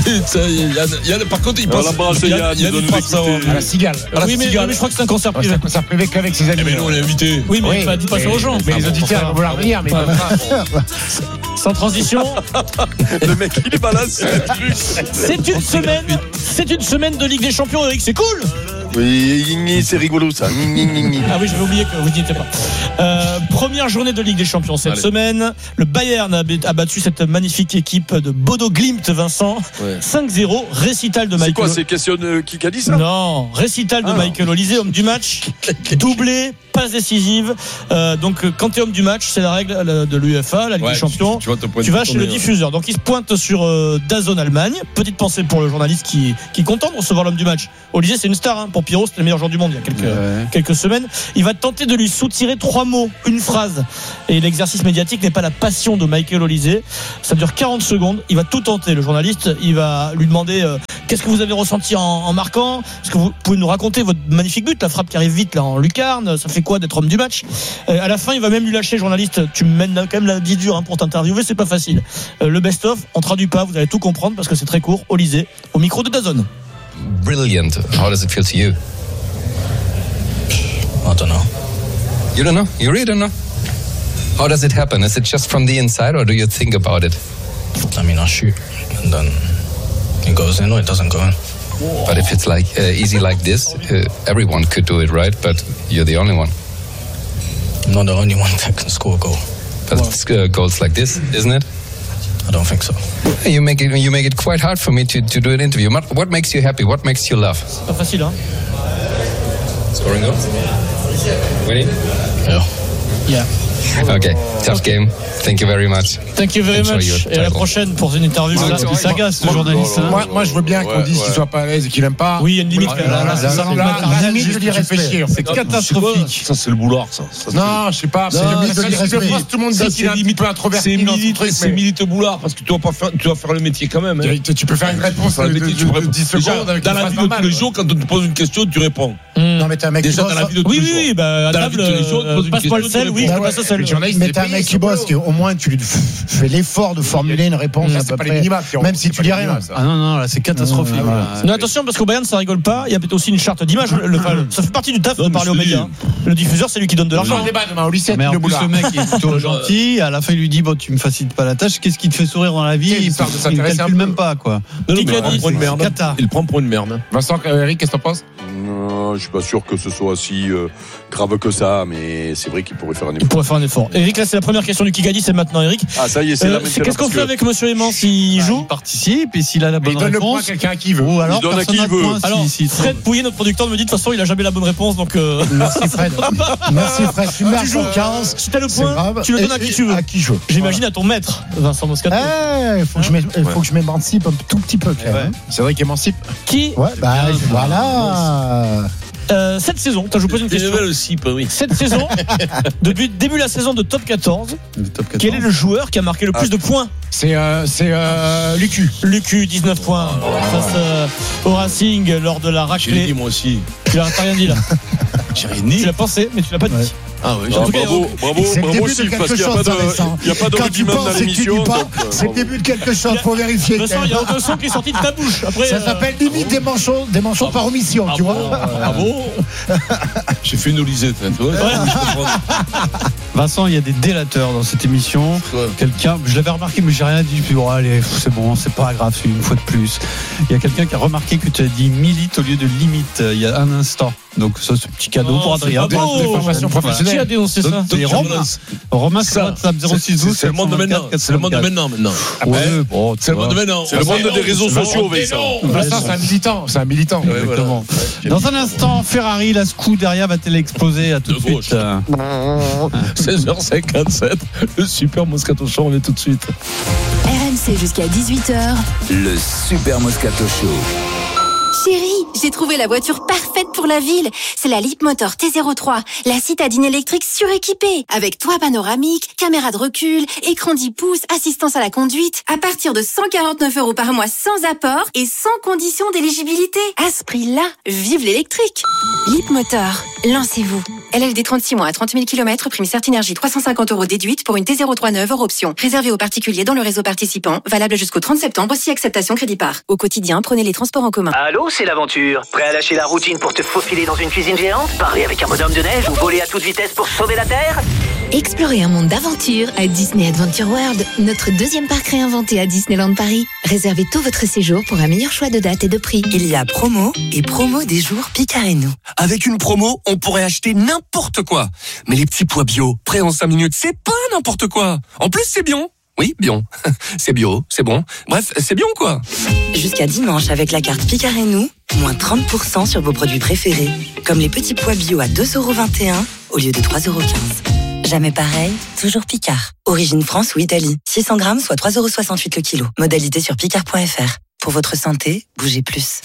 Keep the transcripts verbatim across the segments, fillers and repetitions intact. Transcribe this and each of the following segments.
y a, par contre, il passe. Il y a, il y a une passe à la cigale. À la oui, mais, mais je crois que c'est un concert privé. C'est un concert privé qu'avec ses amis. Mais nous, on est invités. Oui, mais il faut pas ça aux gens. Mais les auditeurs vont vouloir venir. Mais sans transition. Le mec, il est balade. C'est une semaine. C'est une semaine de Ligue des Champions, Eric. C'est cool. Oui, c'est rigolo ça. Ah oui, j'avais oublié que vous n'y étiez pas. Euh, première journée de Ligue des Champions cette Allez. semaine. Le Bayern a battu cette magnifique équipe de Bodo Glimt, Vincent. Ouais. cinq zéro. Récital de Michael. C'est quoi, c'est question de qui a dit ça? Non, récital de ah. Michael Olise, homme du match. Doublé, passe décisive. Euh, donc, quand tu es homme du match, c'est la règle de l'UEFA, la Ligue ouais, des Champions. Tu, tu, tu vas chez le ouais. diffuseur. Donc, il se pointe sur euh, DAZN Allemagne. Petite pensée pour le journaliste qui, qui est content de recevoir l'homme du match. Olise, c'est une star. Hein. Pour Pirot, c'était le meilleur joueur du monde il y a quelques, ouais. quelques semaines. Il va tenter de lui soutirer trois mots, une phrase. Et l'exercice médiatique n'est pas la passion de Michael Olise. Ça dure quarante secondes. Il va tout tenter, le journaliste. Il va lui demander euh, qu'est-ce que vous avez ressenti en, en marquant. Est-ce que vous pouvez nous raconter votre magnifique but, la frappe qui arrive vite là en lucarne. Ça fait quoi d'être homme du match? euh, À la fin, il va même lui lâcher, journaliste. Tu me mènes quand même la vie dure hein, pour t'interviewer, c'est pas facile. Euh, le best-of, on traduit pas, vous allez tout comprendre parce que c'est très court. Olise, au micro de DAZN. Brilliant. How does it feel to you? I don't know. You don't know? You really don't know? How does it happen? Is it just from the inside or do you think about it? I mean, I shoot and then it goes in or it doesn't go in. But if it's like uh, easy like this, uh, everyone could do it, right? But you're the only one. I'm not the only one that can score a goal. But well, it's uh, goals like this, isn't it? I don't think so. You make it. You make it quite hard for me to, to do an interview. What makes you happy? What makes you laugh? C'est pas facile, hein? Scoring goals. Winning. Yeah. Yeah. Okay, tough okay. game. Thank you very much. Thank you very Enjoy much. Et à la prochaine pour une interview. Ouais, là, il s'agace ce journaliste. Moi, moi, je veux bien qu'on ouais, dise ouais. qu'il soit pas à l'aise et qu'il aime pas. Oui, il y a une limite. Ouais, là, là, là, là, là, la limite de l'irrespect. C'est catastrophique. Ça, c'est le boulard, ça. ça non, je sais pas. C'est limite de l'irrespect. Tout le monde dit qu'il est un petit peu introverti. C'est milite boulard parce que tu vas pas faire, tu vas faire le métier quand même. Tu peux faire une réponse de dix secondes. Dans la vie de tous les jours, quand on te pose une question, tu réponds. Non, mais t'es un mec qui bosse. Oui, oui, bah, à table, passe-moi le sel, oui, passe le sel. Mais t'es un mec qui bosse, au moins tu lui fais l'effort de formuler une réponse à peu près, même si tu dis rien. Ah non, non, là c'est catastrophique. Non, attention, parce qu'au Bayern ça rigole pas, il y a peut-être aussi une charte d'image. Ça fait partie du taf de parler aux médias. Le diffuseur, c'est lui qui donne de l'argent. On débat demain au lycée. Mais en plus, le mec est plutôt gentil. À la fin, il lui dit bon, tu me facilites pas la tâche. Qu'est-ce qui te fait sourire dans la vie? Il ne calcule même pas, quoi. Qui l'a dit? Il prend pour une merde. Vincent, Eric, qu'est-ce que t'en penses? Non, je suis pas sûr que ce soit si euh, grave que ça, mais c'est vrai qu'il pourrait faire un effort. Il pourrait faire un effort. Eric, là, c'est la première question du Kikadi, c'est maintenant, Eric. Ah, ça y est, c'est euh, là maintenant. Qu'est-ce qu'on fait avec Monsieur Aimant s'il bah, joue? Il participe et s'il a la bonne il donne réponse. Le point à quelqu'un qui veut. Ou alors, il donne à qui veut. Point, alors, si, si, Fred Pouillet, notre producteur, me dit de toute façon, il a jamais la bonne réponse, donc. Euh... Merci Fred. Merci Fred. Tu marques joues quinze. Si t'as le point, tu le donnes à qui tu veux. À qui je veux. J'imagine à ton maître, Vincent Moscato. Il faut que je m'émancipe un tout petit peu, quand même. C'est vrai qu'il émancipe. Qui? Ouais, bah voilà. Euh, cette saison, je vous pose une question. Aussi, oui. Cette saison, depuis le début de la saison de top quatorze, top quatorze, quel est le joueur qui a marqué le plus ah. de points? C'est euh, c'est euh, Lucu. Lucu, dix-neuf points face euh, au Racing lors de la raclée. J'ai dit moi aussi. Tu l'as rien dit là. J'ai rien dit. Tu l'as pensé, mais tu l'as pas dit. Ouais. Ah oui, ah, bravo, bravo, bravo aussi, parce qu'il n'y a pas de, il y a pas de rugbyman dans l'émission. C'est le début de quelque chose, faut vérifier. Il y a un son qui est sorti de ta bouche. Après, ça s'appelle limite des manchons, des manchons par omission, tu vois. Bravo. J'ai fait une olisette. Vincent, il y a des délateurs dans cette émission. Quelqu'un, je l'avais remarqué, mais j'ai rien dit. Puis bon, allez, c'est bon, c'est pas grave, c'est une fois de plus. Il y a quelqu'un qui a remarqué que tu as dit milite au lieu de limite il y a un instant. Donc ça, c'est un petit cadeau oh, pour Adrien. Des formations professionnelles. Qui a dénoncé ça? C'est Romain. Romain, c'est WhatsApp zéro six douze. C'est le monde de maintenant. C'est le monde de maintenant, maintenant. Ouais, bon, c'est le monde de maintenant. C'est le monde des réseaux sociaux, Vincent. Vincent, c'est un militant. C'est un militant. Exactement. Dans un instant, Ferrari, la Scuderia va-t-elle exploser? À tout de suite. seize heures cinquante-sept. Le Super Moscato Show, on est tout de suite. R M C jusqu'à dix-huit heures. Le Super Moscato Show. Chérie, j'ai trouvé la voiture parfaite pour la ville. C'est la Leapmotor T zéro trois, la citadine électrique suréquipée. Avec toit panoramique, caméra de recul, écran dix pouces, assistance à la conduite. À partir de cent quarante-neuf euros par mois sans apport et sans condition d'éligibilité. À ce prix-là, vive l'électrique. Leapmotor, lancez-vous. L L D trente-six mois à trente mille kilomètres, prime Certinergie trois cent cinquante euros déduite pour une T zéro trois neuf hors option. Réservé aux particuliers dans le réseau participant, valable jusqu'au trente septembre si acceptation crédit par. Au quotidien, prenez les transports en commun. Allô, c'est l'aventure. Prêt à lâcher la routine pour te faufiler dans une cuisine géante, parer avec un bonhomme de neige ou voler à toute vitesse pour sauver la Terre? Explorez un monde d'aventure à Disney Adventure World, notre deuxième parc réinventé à Disneyland Paris. Réservez tôt votre séjour pour un meilleur choix de date et de prix. Il y a promo et promo des jours Picard et nous. Avec une promo, on pourrait acheter n'importe quoi. Mais les petits pois bio, prêts en cinq minutes, c'est pas n'importe quoi. En plus, c'est bien. Oui, bien. C'est bio, c'est bon. Bref, c'est bien quoi. Jusqu'à dimanche, avec la carte Picard et nous, moins trente pour cent sur vos produits préférés. Comme les petits pois bio à deux euros vingt et un au lieu de trois euros quinze. Jamais pareil, toujours Picard. Origine France ou Italie. six cents grammes, soit trois euros soixante-huit le kilo. Modalité sur picard point f r. Pour votre santé, bougez plus.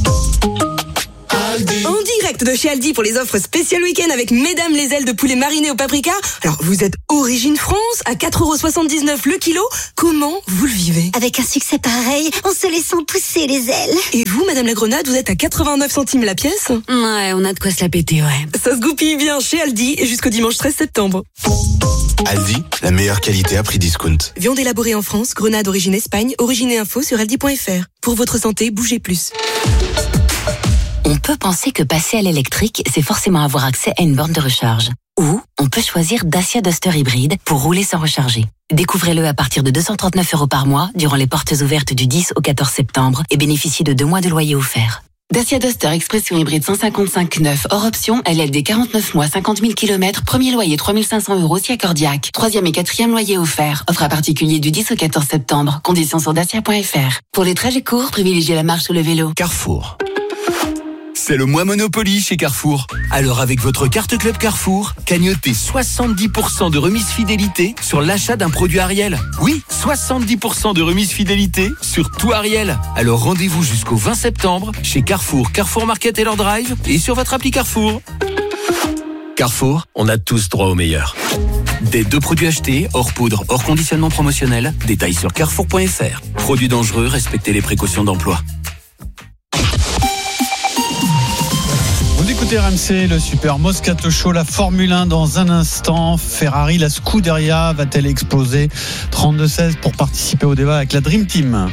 En direct de chez Aldi pour les offres spéciales week-end avec mesdames les ailes de poulet marinées au paprika. Alors, vous êtes Origine France à quatre euros soixante-dix-neuf le kilo. Comment vous le vivez? Avec un succès pareil, on se laissant pousser les ailes. Et vous, madame la Grenade, vous êtes à quatre-vingt-neuf centimes la pièce? Ouais, on a de quoi se la péter, ouais. Ça se goupille bien chez Aldi jusqu'au dimanche treize septembre. Aldi, la meilleure qualité à prix discount. Viande élaborée en France, Grenade origine Espagne, origine et info sur aldi point f r. Pour votre santé, bougez plus. On peut penser que passer à l'électrique, c'est forcément avoir accès à une borne de recharge. Ou on peut choisir Dacia Duster hybride pour rouler sans recharger. Découvrez-le à partir de deux cent trente-neuf euros par mois durant les portes ouvertes du dix au quatorze septembre et bénéficiez de deux mois de loyer offert. Dacia Duster Expression hybride cent cinquante-cinq neuf hors option, L L D quarante-neuf mois, cinquante mille kilomètres, premier loyer trois mille cinq cents euros si accordiaque. Troisième et quatrième loyer offert. Offre à particulier du dix au quatorze septembre. Conditions sur dacia point f r. Pour les trajets courts, privilégiez la marche ou le vélo. Carrefour. C'est le mois Monopoly chez Carrefour. Alors avec votre carte Club Carrefour, cagnotez soixante-dix pour cent de remise fidélité sur l'achat d'un produit Ariel. Oui, soixante-dix pour cent de remise fidélité sur tout Ariel. Alors rendez-vous jusqu'au vingt septembre chez Carrefour, Carrefour Market et leur drive et sur votre appli Carrefour. Carrefour, on a tous droit au meilleur. Des deux produits achetés, hors poudre, hors conditionnement promotionnel. Détails sur carrefour point f r. Produits dangereux, respectez les précautions d'emploi. Vous écoutez R M C, le Super Moscato Show, la Formule un dans un instant. Ferrari, la Scuderia va-t-elle exploser? trente-deux seize pour participer au débat avec la Dream Team.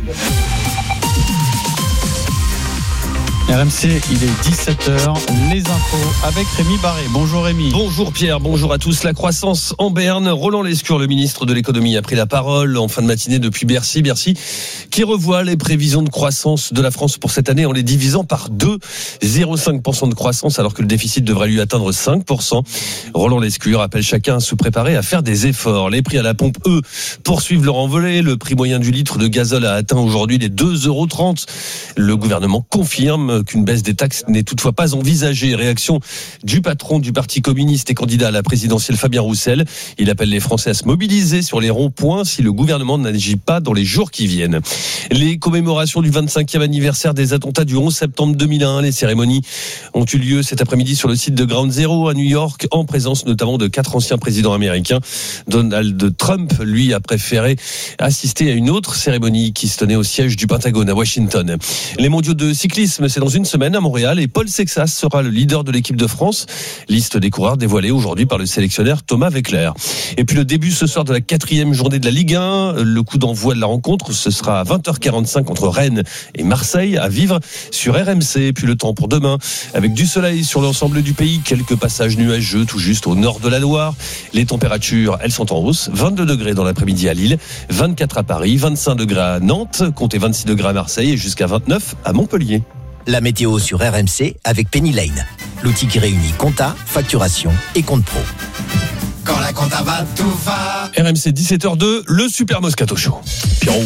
R M C, il est dix-sept heures, les infos avec Rémi Barré. Bonjour Rémi. Bonjour Pierre, bonjour à tous. La croissance en berne. Roland Lescure, le ministre de l'économie, a pris la parole en fin de matinée depuis Bercy. Bercy qui revoit les prévisions de croissance de la France pour cette année en les divisant par deux. zéro virgule cinq pour cent de croissance alors que le déficit devrait lui atteindre cinq pour cent. Roland Lescure appelle chacun à se préparer à faire des efforts. Les prix à la pompe, eux, poursuivent leur envolée. Le prix moyen du litre de gazole a atteint aujourd'hui les deux euros trente. Le gouvernement confirme qu'une baisse des taxes n'est toutefois pas envisagée. Réaction du patron du Parti communiste et candidat à la présidentielle, Fabien Roussel. Il appelle les Français à se mobiliser sur les ronds-points si le gouvernement n'agit pas dans les jours qui viennent. Les commémorations du vingt-cinquième anniversaire des attentats du onze septembre deux mille un. Les cérémonies ont eu lieu cet après-midi sur le site de Ground Zero à New York, en présence notamment de quatre anciens présidents américains. Donald Trump, lui, a préféré assister à une autre cérémonie qui se tenait au siège du Pentagone à Washington. Les mondiaux de cyclisme, c'est dans une semaine à Montréal et Paul Sexas sera le leader de l'équipe de France. Liste des coureurs dévoilée aujourd'hui par le sélectionneur Thomas Weckler. Et puis le début ce soir de la quatrième journée de la Ligue un. Le coup d'envoi de la rencontre, ce sera à vingt heures quarante-cinq entre Rennes et Marseille, à vivre sur R M C. Puis le temps pour demain, avec du soleil sur l'ensemble du pays, quelques passages nuageux tout juste au nord de la Loire. Les températures, elles sont en hausse. vingt-deux degrés dans l'après-midi à Lille, vingt-quatre à Paris, vingt-cinq degrés à Nantes, comptez vingt-six degrés à Marseille et jusqu'à vingt-neuf à Montpellier. La météo sur R M C avec Penny Lane, l'outil qui réunit compta, facturation et compte pro. Quand la compta va, tout va. R M C dix-sept heures deux, le Super Moscato Show. Pierrot.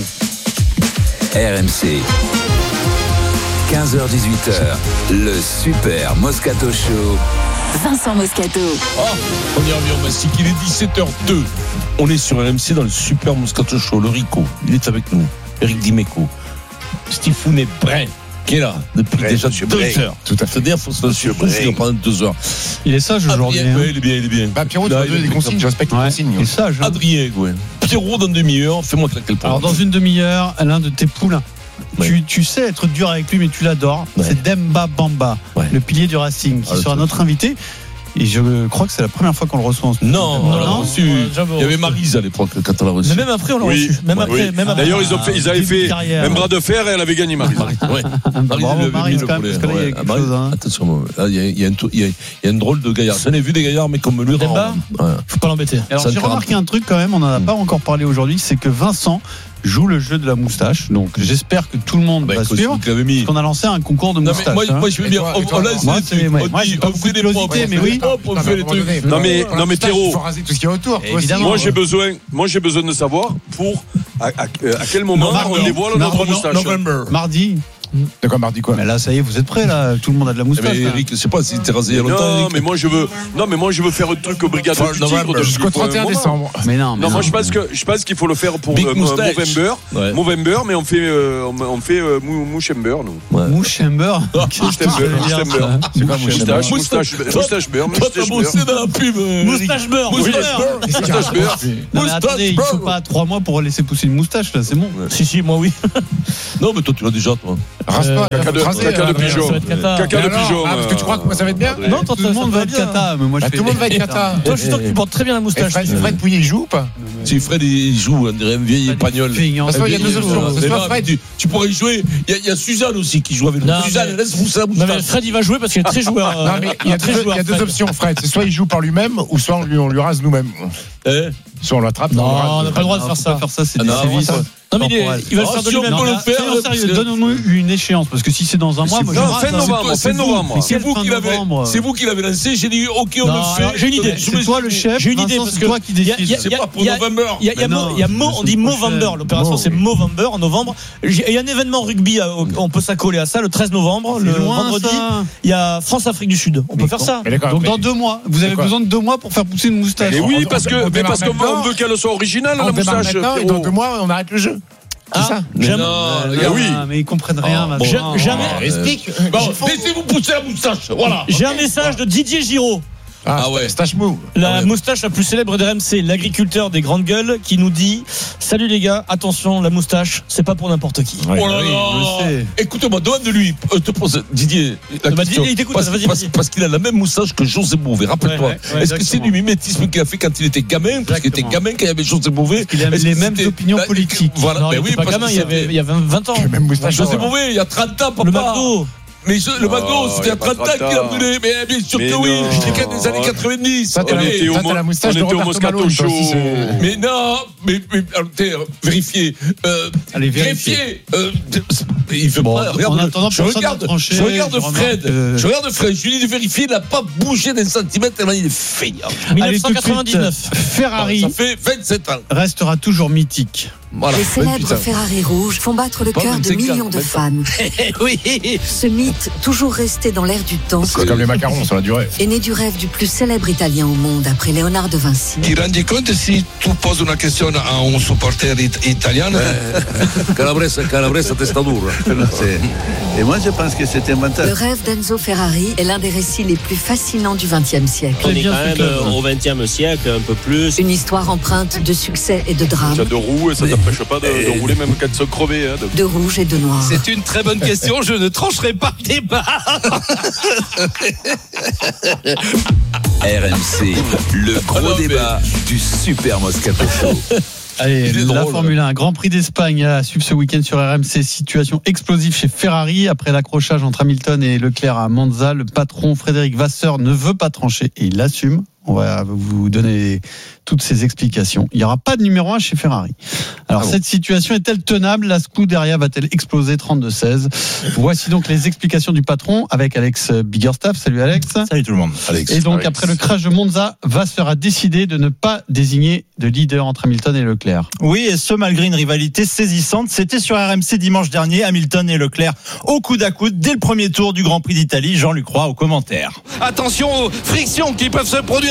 R M C, quinze heures dix-huit heures, le Super Moscato Show. Vincent Moscato. Oh, on y revient, on mastique, il est dix-sept heures deux. On est sur R M C dans le Super Moscato Show. Le Rico, il est avec nous. Eric Dimeco. Stéphane Brun, qui est là depuis Brun, déjà deux Brun. heures. Tout à fait. Il faut se faire pendant deux heures. Il est sage aujourd'hui. Adrien, hein. Ouais, il est bien, il est bien. Bah, Pierrot, tu vas donner des consignes, je respecte ouais, les consignes. Il est sage. Hein. Adrien, ouais. Pierrot, dans une demi-heure, fais-moi claquer le point. Alors, dans une demi-heure, l'un de tes poulains. Ouais. Tu, tu sais être dur avec lui, mais tu l'adores. Ouais. C'est Demba Bamba, ouais. le pilier du Racing, qui ah, sera notre invité. Et je crois que c'est la première fois qu'on le reçoit en studio. Non, on l'a reçu. Il y avait Maryse à l'époque quand on l'a reçu. Mais même après, on l'a Oui. reçu. Même Ouais. après, Oui. même après. D'ailleurs, ils, ont fait, ils avaient fait même bras de fer et elle avait gagné Maryse. Ouais. Bravo Maryse, quand même, parce que là, il y a quelque chose. Hein. Attention, là, il y a, il y, a un, il y, a, il y a un drôle de gaillard. J'en ai vu des gaillards, mais comme lui, Demba, ouais. faut pas l'embêter. Alors j'ai remarqué un truc quand même, on n'en a pas encore parlé aujourd'hui, c'est que Vincent joue le jeu de la moustache. Donc j'espère que tout le monde bah, va suivre. Parce qu'on a lancé un concours de moustache. Non, mais moi, hein. moi je veux dire, on, on lance moi, des trucs. moi, On moi dit, j'ai pas on beaucoup fait de des curiosité, mais oui. on fait les trucs. Non mais, non mais Pierrot, il faut raser tout ce qu'il y a autour. Évidemment. moi j'ai besoin, moi j'ai besoin de savoir pour à, à, à quel moment Mardi. on dévoile notre moustache. Mardi. De quoi mardi quoi? Mais là, ça y est, vous êtes prêts là. Tout le monde a de la moustache. Mais Eric, je sais pas si t'es rasé il y a longtemps. Non, Eric. mais moi je veux, non mais moi je veux faire un truc au brigade du Tigre Jusqu'au trente et un décembre. Mais non, mais Non, moi je pense que je pense qu'il faut le faire pour Big euh, moustache. Movember, Ouais. Movember, mais on fait euh, on, on fait euh, mou- Mouchember nous. Ouais. Mouchember. Mouchember, Mouchember. C'est quoi Moustache, moustache, moustache beurre, Toi, t'as moustache bossé beurre. dans la pub. euh, Moustache beurre. Moustache beurre. Moustache beurre. Non mais attendez, il faut pas trois mois pour laisser pousser une moustache là, c'est bon. Si, si, moi oui. Non, mais toi, tu l'as déjà, toi. Rase-toi, Caca de, raser, caca de euh, pigeon. Ça va être cata. Caca de alors, pigeon. ah, parce que tu crois que moi ça va être bien? Non, toi, Tout le monde va être cata, mais moi je Bah, fais. tout le monde va être cata. Toi, je suis sûr que tu portes très bien la Et moustache. Fred, Fred Pouillet il joue ou pas? Si Fred il joue, on dirait un vieil espagnol. Parce qu'il y a deux options. C'est soit Fred. Tu, tu pourrais jouer. Il y, a- il y a Suzanne aussi qui joue avec nous. Non, Suzanne, mais- laisse pousser la Non, mais moustache. Fred, il va jouer parce qu'il est très joueur. Non mais il y a très deux, il joueur, y a deux Fred. options Fred, c'est soit il joue par lui-même ou soit on lui, on lui rase nous-mêmes. Hein Soit on l'attrape. Non, on le rase. on n'a pas le droit de faire ça. Faire ça, c'est Ah des non, sévices. ça- Non, mais il, est- temporels. il va le Ah, faire de si on lui-même. peut le Non, faire, soyons parce sérieux. que- Donnons-nous une échéance parce que si c'est dans un mois, moi je Non, rase, fin hein. novembre, C'est fin vous- novembre. C'est vous Fin qui l'avez, novembre. c'est vous qui l'avez lancé. J'ai dit OK, on Non, le fait. alors, j'ai une idée. Je C'est toi le chef. J'ai une idée Vincent, parce c'est que toi qui il y a- il y décide. a- C'est il y a- pas pour il y a- November. Il y a, il y a, Mais Mo- non, il y a Mo- la on dit semaine Movember, prochaine. l'opération Mo, c'est oui. Movember en novembre. J'ai- Il y a un événement rugby, à- on peut s'accoler à ça le treize novembre, le C'est loin, vendredi. ça. Il y a France-Afrique du Sud. On peut faire ça. Mais d'accord, Donc mais- dans deux mois, vous avez quoi besoin de deux mois pour faire pousser une moustache. Et oui, on- parce on que, mais démarre parce qu'on maintenant. veut qu'elle soit originale, On la démarre moustache. maintenant et Pierrot. dans deux mois on arrête le jeu. C'est Ah, ça. jamais- Non, Euh, regarde, oui. non, mais ils comprennent rien. Oh, maintenant. bon. Jamais- Oh, Explique. Bon, laissez-vous pousser la moustache. Voilà. J'ai un message de Didier Giraud, Ah ouais. Stache mou. la Ah ouais. moustache la plus célèbre d'R M C, l'agriculteur des grandes gueules, qui nous dit: salut les gars, attention, la moustache, c'est pas pour n'importe qui. Oh là oui, je le là. sais. Écoute-moi, demande de lui. Euh, te pose Didier. La Bah, question. Didier, il t'écoute, parce, vas-y, parce- vas-y. parce qu'il a la même moustache que José Bouvet. Rappelle-toi. Ouais, ouais, ouais, Est-ce que c'est exactement. du mimétisme qu'il a fait quand il était gamin, parce qu'il était Exactement. gamin quand il y avait José Bouvet. qu'il a Est-ce les que mêmes c'était- opinions Bah, politiques. Voilà. Non, Ben il oui, était pas parce gamin, que il y avait, il y avait vingt ans. Même moustache. José Bouvet, il y a trente ans, papa. Le McDo. Mais je- le Oh, McDo, c'était il y a à pas trente ans qu'il a trente ans. brûlé. Mais bien sûr Mais que oui. non. J'étais quand des années quatre-vingt-dix. Ça, t'as On la- était au ça, t'as la Mo- moustache on de était au Roberto Moscato Malone, toi Show. aussi, c'est- Mais non, mais, mais attendez, vérifiez. Euh, Allez, vérifiez. vérifiez. Euh, il fait Bon, pas. en Regarde, attendant, je personne regarde, n'a tranché, je regarde je remarque Fred. que- Je regarde Fred. Je lui dis de vérifier. Il n'a pas bougé d'un centimètre tellement il est feignant. Allez, tout de suite, dix-neuf. Ferrari Ça fait vingt-sept ans. restera toujours mythique. Voilà. Les célèbres vingt-huit ans. Ferrari rouges font battre le Pas cœur de vingt-cinq ans, millions de vingt-cinq. fans. Oui. Ce mythe, toujours resté dans l'air du temps, C'est comme les macarons sur la durée. est né du rêve du plus célèbre Italien au monde après Léonard de Vinci. Ti rendi conto si tu poses una questione a un supporter it- italiano? Calabresa, Calabresa testa dura. Et moi, je pense que c'est Le inventable. rêve d'Enzo Ferrari est l'un des récits les plus fascinants du vingtième siècle. On est quand même euh, au vingtième siècle, un peu plus. Une histoire empreinte de succès et de drame, Tu as deux roues et ça t'empêche pas de, de rouler même quand ils sont crevés. Hein, de- de rouge et de noir. C'est une très bonne question, je ne trancherai pas le débat. R M C, le gros non, mais- débat du Super Moscato Show. Allez, Il est la drôle. Formule un, Grand Prix d'Espagne à suivre ce week-end sur R M C. Situation explosive chez Ferrari. Après l'accrochage entre Hamilton et Leclerc à Monza, le patron Frédéric Vasseur ne veut pas trancher et il l'assume. On va vous donner toutes ces explications. Il n'y aura pas de numéro un chez Ferrari. Alors, Ah bon. cette situation est-elle tenable? La Scuderia va-t-elle exploser trente-deux seize? Voici donc les explications du patron avec Alex Biggerstaff. Salut Alex. Salut tout le monde. Alex. Et donc, Alex. après le crash de Monza, Vasseur a décidé de ne pas désigner de leader entre Hamilton et Leclerc. Oui, et ce malgré une rivalité saisissante. C'était sur R M C dimanche dernier, Hamilton et Leclerc au coude à coude dès le premier tour du Grand Prix d'Italie. Jean-Luc Roy aux commentaires. Attention aux frictions qui peuvent se produire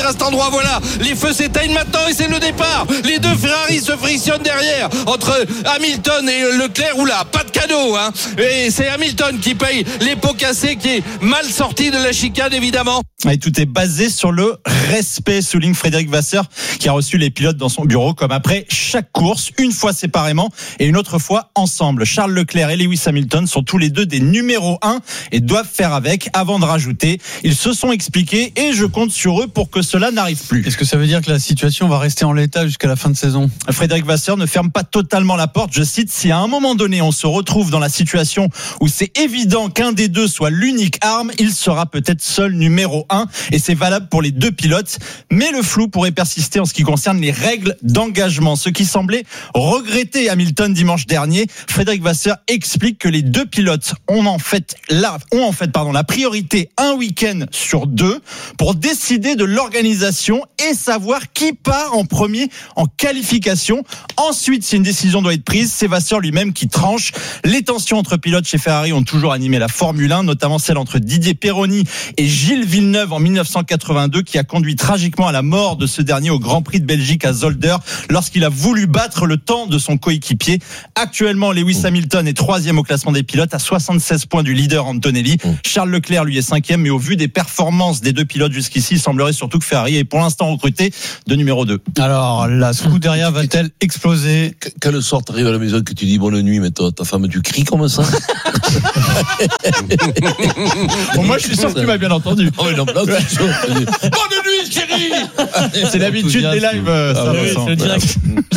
à cet endroit. Voilà, les feux s'éteignent maintenant et c'est le départ. Les deux Ferrari se frictionnent derrière entre Hamilton et Leclerc. Oula, pas de cadeau, hein. Et c'est Hamilton qui paye les pots cassés, qui est mal sorti de la chicane, évidemment. Et tout est basé sur le respect, souligne Frédéric Vasseur, qui a reçu les pilotes dans son bureau, comme après chaque course, une fois séparément et une autre fois ensemble. Charles Leclerc et Lewis Hamilton sont tous les deux des numéros un et doivent faire avec, avant de rajouter. Ils se sont expliqués et je compte sur eux pour que cela n'arrive plus. Est-ce que ça veut dire que la situation va rester en l'état jusqu'à la fin de saison ? Frédéric Vasseur ne ferme pas totalement la porte. Je cite, si à un moment donné on se retrouve dans la situation où c'est évident qu'un des deux soit l'unique arme, il sera peut-être seul numéro un et c'est valable pour les deux pilotes. Mais le flou pourrait persister en ce qui concerne les règles d'engagement, ce qui semblait regretter Hamilton dimanche dernier. Frédéric Vasseur explique que les deux pilotes ont en fait la, ont en fait pardon, la priorité un week-end sur deux pour décider de l'organisation et savoir qui part en premier en qualification. Ensuite, si une décision doit être prise, c'est Vasseur lui-même qui tranche. Les tensions entre pilotes chez Ferrari ont toujours animé la Formule un, notamment celle entre Didier Pironi et Gilles Villeneuve en dix-neuf cent quatre-vingt-deux, qui a conduit tragiquement à la mort de ce dernier au Grand Prix de Belgique à Zolder lorsqu'il a voulu battre le temps de son coéquipier. Actuellement, Lewis Hamilton est troisième au classement des pilotes à soixante-seize points du leader Antonelli. Charles Leclerc, lui, est cinquième, mais au vu des performances des deux pilotes jusqu'ici, il semblerait surtout que Ferrari est pour l'instant recruté de numéro deux. Alors, la Scuderia va-t-elle exploser ? Quelle sorte t'arrives à la maison que tu dis bonne nuit, mais ta, ta femme, tu cries comme ça? Bon, moi, je suis sûr que tu m'as bien entendu. Oh, mais non, là, tu sûr. Bonne nuit, chérie. C'est l'habitude des lives. Ah, ça, oui, c'est le direct.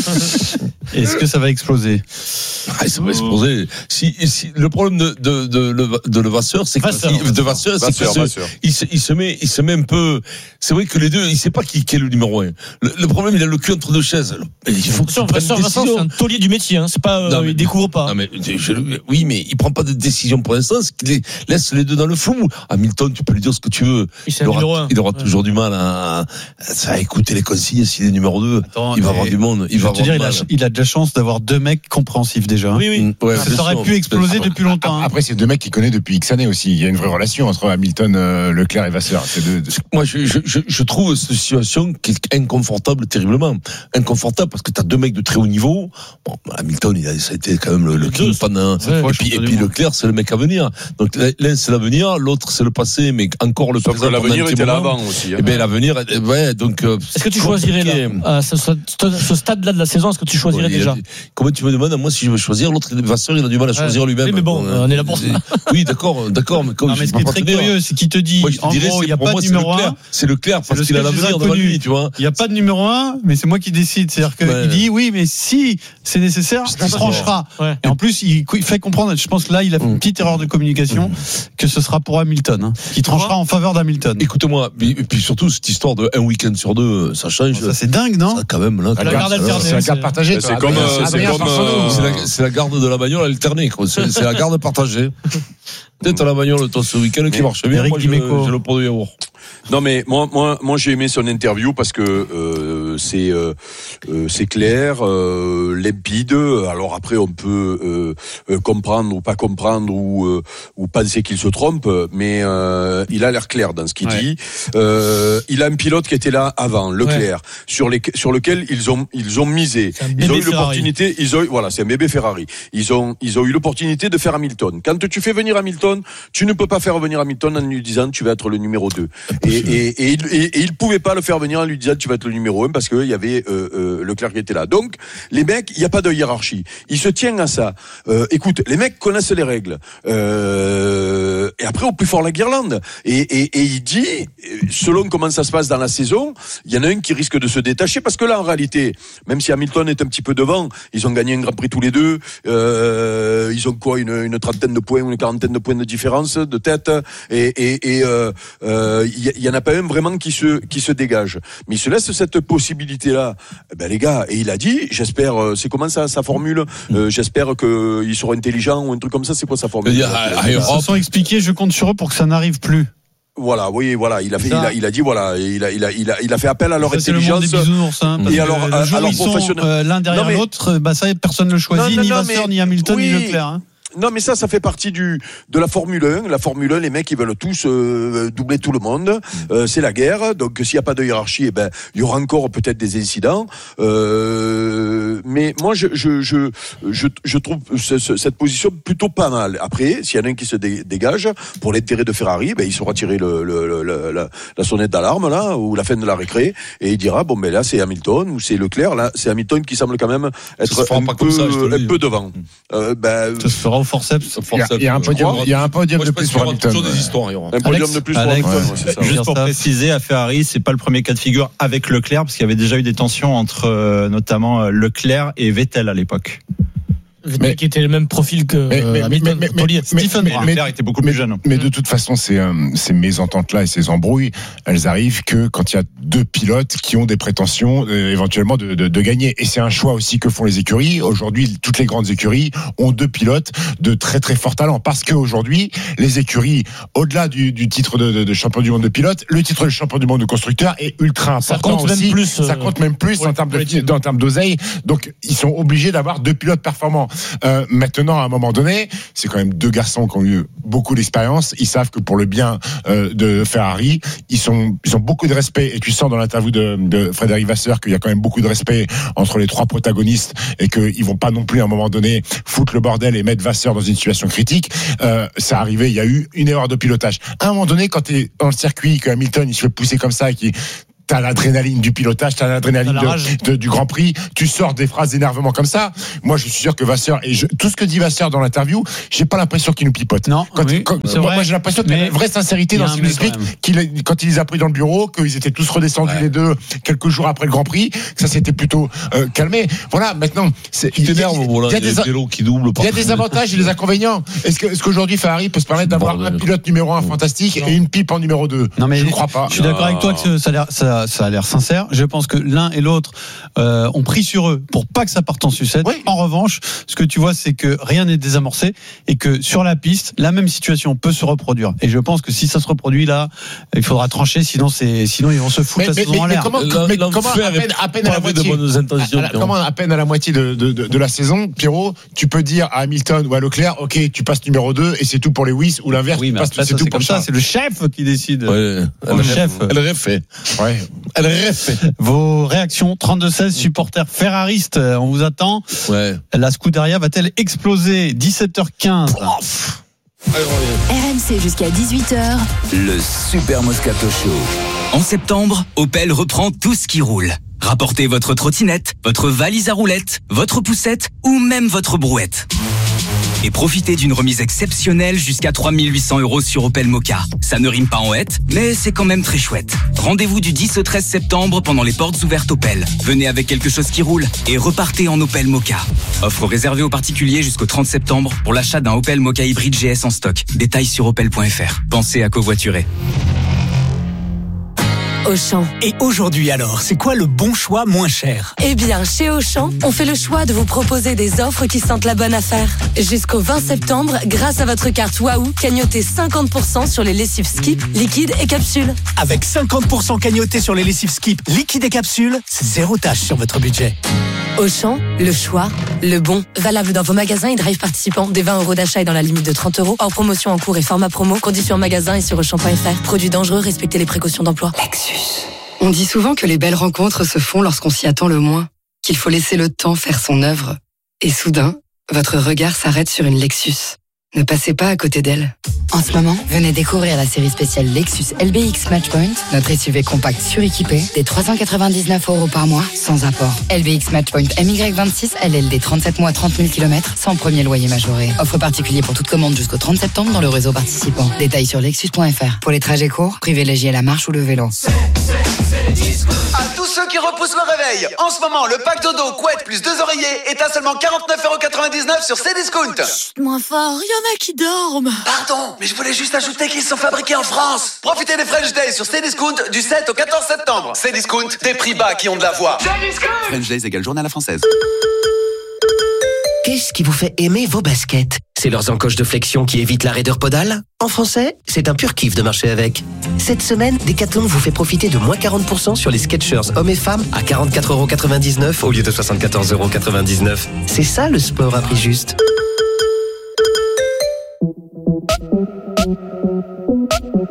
Est-ce que ça va exploser? Ah, ça va exploser. Si, si, le problème de, de, de, de, de le Vasseur, c'est que, Vasseur, si, de Vasseur, c'est Vasseur, que Vasseur. il, se, il se met, il se met un peu, c'est vrai que les deux, il sait pas qui, qui est le numéro un. Le, le problème, il a le cul entre deux chaises. Il faut que Vasseur, Vasseur, c'est un taulier du métier, hein. C'est pas, euh, non, mais, il découvre pas. Non, mais, je, oui, mais il prend pas de décision pour l'instant, ce qui les, laisse les deux dans le flou. Hamilton, tu peux lui dire ce que tu veux. Il, il aura, un. il aura ouais. toujours du mal à, à écouter les consignes s'il est numéro deux. Attends, il va avoir du monde. Il je va vais te dire, il a, il a de la chance d'avoir deux mecs compréhensifs déjà. Oui, oui. Ouais, ça aurait sûr, pu exploser après, depuis longtemps. Hein. Après, c'est deux mecs qu'il connaît depuis X années aussi. Il y a une vraie relation entre Hamilton, euh, Leclerc et Vasseur. C'est deux, deux... Moi, je, je, je, je trouve cette situation qui est inconfortable, terriblement inconfortable, parce que t'as deux mecs de très haut niveau. Bon, Hamilton, il a, ça a été quand même le, le king pendant. Ouais, et puis, et puis Leclerc, c'est le mec à venir. Donc l'un c'est l'avenir, l'autre c'est le passé, mais encore le Sauf présent. que l'avenir était là moment. avant aussi. Hein. Eh bien, l'avenir, ouais, donc. Euh, est-ce que tu choisirais là, à ce, ce, ce stade-là de la saison, est-ce que tu choisirais ouais, déjà? a, comment tu me demandes à moi si je veux choisir? L'autre, Vasseur, il a du mal à choisir ouais. lui-même. Oui, mais bon, on est là pour ça. Oui, d'accord, d'accord, mais comme non, mais ce qui est très curieux, c'est qu'il te dit, moi, en dirais, gros, il n'y a pas moi, de numéro un. C'est Leclerc, parce qu'il a l'avenir devant lui, tu vois. Il n'y a pas de numéro un, mais c'est moi qui décide. C'est-à-dire qu'il ouais. dit, oui, mais si c'est nécessaire, il tranchera. Ouais. Et en plus, il fait comprendre, je pense que là, il a fait une petite erreur de communication, que ce sera pour Hamilton, hein, qui tranchera en faveur d'Hamilton. Écoute-moi, et puis surtout, cette histoire de un week-end sur deux, ça change. Ça, c'est dingue, non? Ça, quand même, là. La garde alternée. C'est la garde partagée. C'est comme, c'est comme, c'est la garde de la bagnole alternée, quoi. C'est la garde partagée. Peut-être à la bagnole, toi, ce week-end qui marche bien. Moi, j'ai le produit yaourt. Non mais moi moi moi j'ai aimé son interview parce que euh, c'est euh, euh, c'est clair, euh, limpide. Alors après on peut euh, euh, comprendre ou pas comprendre ou euh, ou penser qu'il se trompe, mais euh, il a l'air clair dans ce qu'il ouais. dit. Euh, il a un pilote qui était là avant, Leclerc, ouais. sur les sur lequel ils ont ils ont misé. Ils ont eu l'opportunité. Ils ont voilà, c'est un bébé Ferrari. Ils ont ils ont eu l'opportunité de faire Hamilton. Quand tu fais venir Hamilton, tu ne peux pas faire venir Hamilton en lui disant tu vas être le numéro deux. Et, et, et, et, et il pouvait pas le faire venir en lui disant tu vas être le numéro un parce qu'il y avait euh, euh, Leclerc qui était là. Donc les mecs, il y a pas de hiérarchie. Ils se tiennent à ça. Euh, écoute, les mecs connaissent les règles. Euh, et après au plus fort la guirlande. Et, et, et il dit, selon comment ça se passe dans la saison, il y en a un qui risque de se détacher parce que là en réalité, même si Hamilton est un petit peu devant, ils ont gagné un Grand Prix tous les deux. Euh, ils ont quoi une, une trentaine de points, une quarantaine de points de différence de tête. Et, et, et euh, euh, il y en a pas un vraiment qui se qui se dégage, mais il se laisse cette possibilité là. Ben les gars, et il a dit, j'espère, c'est comment ça sa formule, euh, j'espère que ils seront intelligents ou un truc comme ça. C'est quoi sa formule? Ils se sont expliqués, je compte sur eux pour que ça n'arrive plus. Voilà, oui, voilà, il a fait, il a, il a dit, voilà, il a, il a, il a, il a fait appel à leur ça, intelligence. C'est le monde des bisounours, hein, et alors, le jour alors ils sont euh, l'un derrière mais... l'autre, bah ça, personne ne le choisit, non, non, ni Vasseur, mais... ni Hamilton, oui. ni Leclerc. Hein. non, mais ça, ça fait partie du de la Formule un. La Formule un, les mecs, ils veulent tous euh, doubler tout le monde. Euh, c'est la guerre. Donc, s'il n'y a pas de hiérarchie, eh ben, il y aura encore peut-être des incidents. Euh, mais moi, je je je je, je trouve ce, ce, cette position plutôt pas mal. Après, s'il y en a un qui se dé, dégage pour l'intérêt de Ferrari, ben, il saura tirer le, le, le, le la, la sonnette d'alarme là ou la fin de la récré et il dira bon, ben là, c'est Hamilton ou c'est Leclerc. Là, c'est Hamilton qui semble quand même être un peu, ça, un peu devant. Euh, ben, ça se fera au forceps. Il y a un podium, il y a un podium de plus pour Hamilton. Des histoires, il y aura. Un podium Alex, de plus pour Alex, Hamilton. ouais. Ouais, juste pour préciser, à Ferrari, c'est pas le premier cas de figure avec Leclerc, parce qu'il y avait déjà eu des tensions entre euh, notamment Leclerc et Vettel à l'époque. Mais, qui était le même profil que mais, mais, Hamilton. Mais, mais, mais, Stephen mais, Leclerc était beaucoup plus jeune. Mais de toute façon, ces, euh, ces mésententes-là et ces embrouilles, elles arrivent que quand il y a deux pilotes qui ont des prétentions euh, éventuellement de, de, de gagner. Et c'est un choix aussi que font les écuries. Aujourd'hui, toutes les grandes écuries ont deux pilotes de très très fort talent. Parce qu'aujourd'hui, les écuries, au-delà du, du titre de, de, de champion du monde de pilote, le titre de champion du monde de constructeur est ultra important. Ça compte aussi. Même plus, euh, ça compte même plus en termes de, en termes d'oseille. Donc, ils sont obligés d'avoir deux pilotes performants. Euh, maintenant, à un moment donné, c'est quand même deux garçons qui ont eu beaucoup d'expérience. Ils savent que pour le bien euh, de Ferrari, ils sont, ils ont beaucoup de respect. Et tu sens dans l'interview de, de Frédéric Vasseur qu'il y a quand même beaucoup de respect entre les trois protagonistes et qu'ils vont pas non plus à un moment donné foutre le bordel et mettre Vasseur dans une situation critique. Euh, ça arrivait, il y a eu une erreur de pilotage. À un moment donné, quand tu es dans le circuit, que Hamilton il se fait pousser comme ça et qu'il t'as l'adrénaline du pilotage, t'as l'adrénaline de, de, du Grand Prix, tu sors des phrases d'énervement comme ça. Moi, je suis sûr que Vasseur, et je, tout ce que dit Vasseur dans l'interview, j'ai pas l'impression qu'il nous pipote. Non, quand, oui, quand, moi, moi, j'ai l'impression qu'il y a une vraie sincérité dans ce qu'il explique, qu'il, quand il les a pris dans le bureau, qu'ils étaient tous redescendus ouais. les deux quelques jours après le Grand Prix, que ça s'était plutôt euh, calmé. Voilà, maintenant, c'est, il, il, il, y a des, qui double il y a des avantages et des inconvénients. Est-ce que, est-ce qu'aujourd'hui Ferrari peut se permettre d'avoir un pilote numéro un fantastique et une pipe en numéro deux? Non, mais je ne crois pas. Je suis d'accord avec toi que ça a l'air, ça, ça a l'air sincère. Je pense que l'un et l'autre euh, ont pris sur eux pour pas que ça parte en sucette. Oui. En revanche, ce que tu vois, c'est que rien n'est désamorcé et que sur la piste, la même situation peut se reproduire. Et je pense que si ça se reproduit là, il faudra trancher, sinon c'est, sinon ils vont se foutre la saison en l'air. Comment, mais comment à peine, à peine à la moitié, de bonnes intentions, à, à, comment à peine à la moitié de, de, de, de la saison, Pierrot, tu peux dire à Hamilton ou à Leclerc, ok, tu passes numéro deux et c'est tout pour Lewis, ou l'inverse, oui, tu passes, après, c'est ça, tout c'est pour comme ça. ça. C'est le chef qui décide. Ouais, le elle chef. Elle refait. Ouais. Elle refait. Vos réactions trente-deux seize, supporters ferraristes, on vous attend. Ouais. La Scuderia va-t-elle exploser? Dix-sept heures quinze. Pouf. R M C jusqu'à dix-huit heures. Le Super Moscato Show. En septembre, Opel reprend tout ce qui roule. Rapportez votre trottinette, votre valise à roulettes, votre poussette ou même votre brouette. Et profitez d'une remise exceptionnelle jusqu'à trois mille huit cents euros sur Opel Mokka. Ça ne rime pas en hête, mais c'est quand même très chouette. Rendez-vous du dix au treize septembre pendant les portes ouvertes Opel. Venez avec quelque chose qui roule et repartez en Opel Mokka. Offre réservée aux particuliers jusqu'au trente septembre pour l'achat d'un Opel Mokka hybride G S en stock. Détails sur opel point f r. Pensez à covoiturer. Auchan. Et aujourd'hui alors, c'est quoi le bon choix moins cher? Eh bien, chez Auchan, on fait le choix de vous proposer des offres qui sentent la bonne affaire. Jusqu'au vingt septembre, grâce à votre carte Waouh, cagnotez cinquante pour cent sur les lessives Skip, liquide et capsules. Avec cinquante pour cent cagnoté sur les lessives Skip, liquide et capsules, c'est zéro tâche sur votre budget. Auchan, le choix, le bon. Valable dans vos magasins et drive participants. Des vingt euros d'achat et dans la limite de trente euros. Hors promotion en cours et format promo. Conditions en magasin et sur auchan point f r. Produits dangereux, respectez les précautions d'emploi. Lexus. On dit souvent que les belles rencontres se font lorsqu'on s'y attend le moins. Qu'il faut laisser le temps faire son œuvre. Et soudain, votre regard s'arrête sur une Lexus. Ne passez pas à côté d'elle. En ce moment, venez découvrir la série spéciale Lexus L B X Matchpoint, notre S U V compact suréquipé, des trois cent quatre-vingt-dix-neuf euros par mois, sans apport. L B X Matchpoint M Y vingt-six, L L D trente-sept mois, trente mille kilomètres, sans premier loyer majoré. Offre particulier pour toute commande jusqu'au trente septembre dans le réseau participant. Détails sur lexus point f r. Pour les trajets courts, privilégiez la marche ou le vélo. À tous ceux qui repoussent le réveil, en ce moment, le pack dodo, couette plus deux oreillers est à seulement quarante-neuf euros quatre-vingt-dix-neuf sur Cdiscount. Chut, moins fort, il y en a qui dorment. Pardon, mais je voulais juste ajouter qu'ils sont fabriqués en France. Profitez des French Days sur Cdiscount du sept au quatorze septembre. Cdiscount, des prix bas qui ont de la voix. French Days égale journée à la française. Qu'est-ce qui vous fait aimer vos baskets? C'est leurs encoches de flexion qui évitent la raideur podale? En français, c'est un pur kiff de marcher avec. Cette semaine, Decathlon vous fait profiter de moins quarante pour cent sur les Skechers hommes et femmes à quarante-quatre euros quatre-vingt-dix-neuf au lieu de soixante-quatorze euros quatre-vingt-dix-neuf. C'est ça le sport à prix juste.